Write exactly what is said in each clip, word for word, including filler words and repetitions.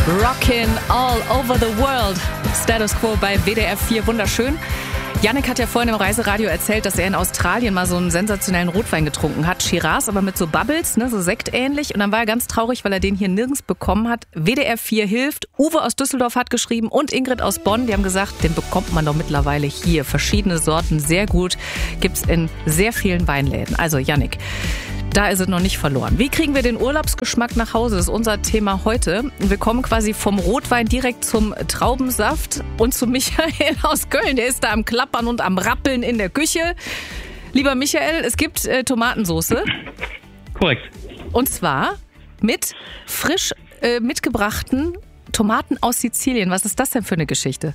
Rockin' all over the world. Status Quo bei W D R vier, wunderschön. Yannick hat ja vorhin im Reiseradio erzählt, dass er in Australien mal so einen sensationellen Rotwein getrunken hat. Shiraz, aber mit so Bubbles, ne, so sektähnlich. Und dann war er ganz traurig, weil er den hier nirgends bekommen hat. W D R vier hilft. Uwe aus Düsseldorf hat geschrieben und Ingrid aus Bonn. Die haben gesagt, den bekommt man doch mittlerweile hier. Verschiedene Sorten, sehr gut. Gibt's in sehr vielen Weinläden. Also Yannick, da ist es noch nicht verloren. Wie kriegen wir den Urlaubsgeschmack nach Hause? Das ist unser Thema heute. Wir kommen quasi vom Rotwein direkt zum Traubensaft und zu Michael aus Köln. Der ist da am Klappern und am Rappeln in der Küche. Lieber Michael, es gibt äh, Tomatensauce. Korrekt. Und zwar mit frisch äh, mitgebrachten Tomaten aus Sizilien. Was ist das denn für eine Geschichte?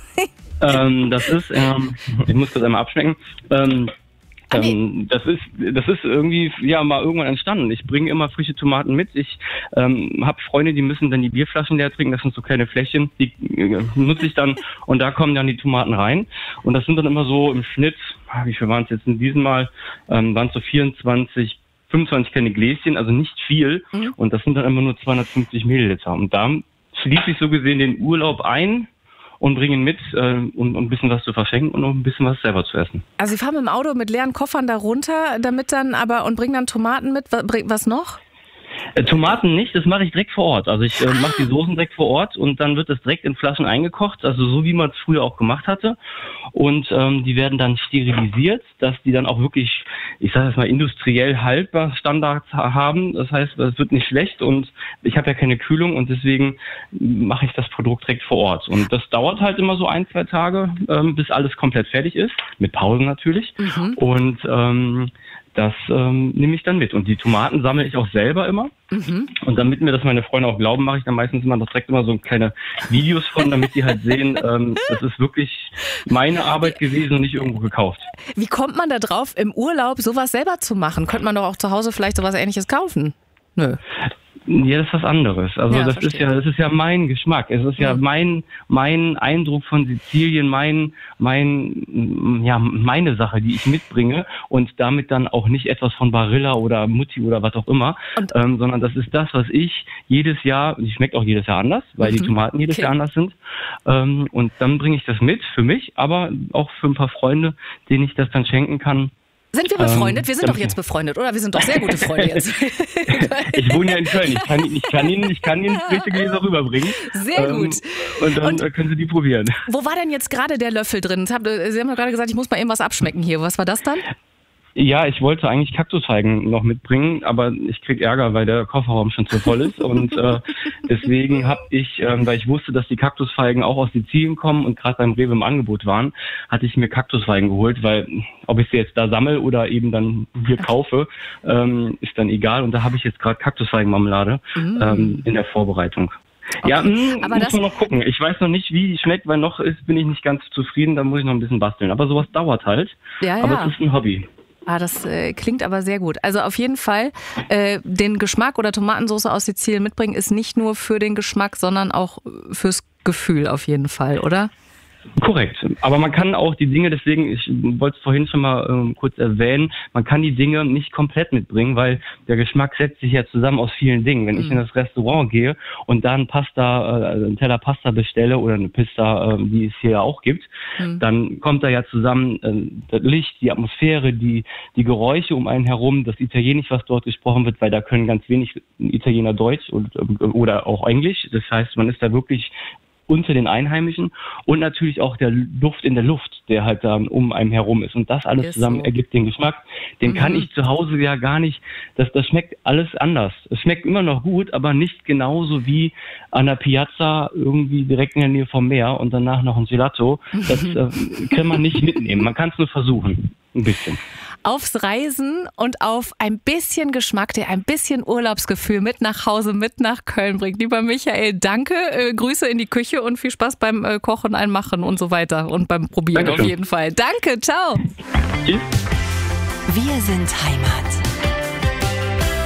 ähm, das ist, ähm, ich muss das einmal abschmecken. Ähm, Ah, nee. Ähm, das ist, das ist irgendwie ja mal irgendwann entstanden. Ich bringe immer frische Tomaten mit. Ich ähm, habe Freunde, die müssen dann die Bierflaschen leer trinken. Das sind so kleine Fläschchen, die äh, nutze ich dann und da kommen dann die Tomaten rein. Und das sind dann immer so im Schnitt, wie viel waren es jetzt in diesem Mal, ähm, waren es so vierundzwanzig, fünfundzwanzig kleine Gläschen, also nicht viel. Mhm. Und das sind dann immer nur zweihundertfünfzig Milliliter. Und da schließe ich so gesehen den Urlaub ein und bringen mit, äh, um, um ein bisschen was zu verschenken und um ein bisschen was selber zu essen. Also Sie fahren mit dem Auto mit leeren Koffern da runter, damit dann aber und bringen dann Tomaten mit. Was noch? Äh, Tomaten nicht, das mache ich direkt vor Ort. Also ich äh, mache die Soßen direkt vor Ort und dann wird das direkt in Flaschen eingekocht, also so wie man es früher auch gemacht hatte. Und ähm, die werden dann sterilisiert, dass die dann auch wirklich, ich sage jetzt mal, industriell haltbar Standards haben. Das heißt, es wird nicht schlecht und ich habe ja keine Kühlung und deswegen mache ich das Produkt direkt vor Ort. Und das dauert halt immer so ein, zwei Tage, ähm, bis alles komplett fertig ist, mit Pausen natürlich. Mhm. Und ähm, das ähm, nehme ich dann mit. Und die Tomaten sammle ich auch selber immer. Mhm. Und damit mir das meine Freunde auch glauben, mache ich dann meistens immer direkt immer so kleine Videos von, damit die halt sehen, ähm, das ist wirklich meine Arbeit gewesen und nicht irgendwo gekauft. Wie kommt man da drauf, im Urlaub sowas selber zu machen? Könnte man doch auch zu Hause vielleicht sowas Ähnliches kaufen? Nö. Ja, das ist was anderes. Also ja, das verstehe. ist ja, das ist ja mein Geschmack. Es ist ja mhm. mein, mein Eindruck von Sizilien, mein, mein, ja, meine Sache, die ich mitbringe und damit dann auch nicht etwas von Barilla oder Mutti oder was auch immer, ähm, sondern das ist das, was ich jedes Jahr, die schmeckt auch jedes Jahr anders, weil mhm. die Tomaten jedes okay. Jahr anders sind. Ähm, und dann bringe ich das mit für mich, aber auch für ein paar Freunde, denen ich das dann schenken kann. Sind wir befreundet? Ähm, wir sind doch jetzt befreundet, oder? Wir sind doch sehr gute Freunde jetzt. Ich wohne ja in Köln. Ich kann, ich kann Ihnen, ich kann Ihnen frische Gläser rüberbringen. Sehr gut. Ähm, und dann und können Sie die probieren. Wo war denn jetzt gerade der Löffel drin? Sie haben doch gerade gesagt, ich muss mal eben was abschmecken hier. Was war das dann? Ja, ich wollte eigentlich Kaktusfeigen noch mitbringen, aber ich krieg Ärger, weil der Kofferraum schon zu voll ist. Und äh, deswegen habe ich, ähm, weil ich wusste, dass die Kaktusfeigen auch aus Sizilien kommen und gerade beim Rewe im Angebot waren, hatte ich mir Kaktusfeigen geholt, weil ob ich sie jetzt da sammle oder eben dann hier kaufe, ähm, ist dann egal. Und da habe ich jetzt gerade Kaktusfeigenmarmelade mm. ähm, in der Vorbereitung. Okay. Ja, mh, aber muss das man noch gucken. Ich weiß noch nicht, wie die schmeckt, weil noch ist, bin ich nicht ganz zufrieden, da muss ich noch ein bisschen basteln. Aber sowas dauert halt. Ja, ja. Aber es ist ein Hobby. Ah, das äh, klingt aber sehr gut. Also auf jeden Fall, äh, den Geschmack oder Tomatensauce aus Sizilien mitbringen ist nicht nur für den Geschmack, sondern auch fürs Gefühl auf jeden Fall, oder? Korrekt. Aber man kann auch die Dinge, deswegen, ich wollte es vorhin schon mal ähm, kurz erwähnen, man kann die Dinge nicht komplett mitbringen, weil der Geschmack setzt sich ja zusammen aus vielen Dingen. Wenn mhm. ich in das Restaurant gehe und da ein Pasta, äh, einen Teller Pasta bestelle oder eine Pista, äh, die es hier ja auch gibt, mhm. dann kommt da ja zusammen äh, das Licht, die Atmosphäre, die die Geräusche um einen herum, das Italienisch, was dort gesprochen wird, weil da können ganz wenig Italiener Deutsch und, oder auch Englisch. Das heißt, man ist da wirklich unter den Einheimischen und natürlich auch der Duft in der Luft, der halt da um einem herum ist. Und das alles ist zusammen so. Ergibt den Geschmack. Den mhm. kann ich zu Hause ja gar nicht, das, das schmeckt alles anders. Es schmeckt immer noch gut, aber nicht genauso wie an der Piazza irgendwie direkt in der Nähe vom Meer und danach noch ein Gelato. Das äh, kann man nicht mitnehmen. Man kann es nur versuchen. Ein bisschen. Aufs Reisen und auf ein bisschen Geschmack, der ein bisschen Urlaubsgefühl mit nach Hause, mit nach Köln bringt. Lieber Michael, danke, äh, Grüße in die Küche und viel Spaß beim äh, Kochen, Einmachen und so weiter und beim Probieren Dankeschön. Auf jeden Fall. Danke, ciao. Tschüss. Wir sind Heimat.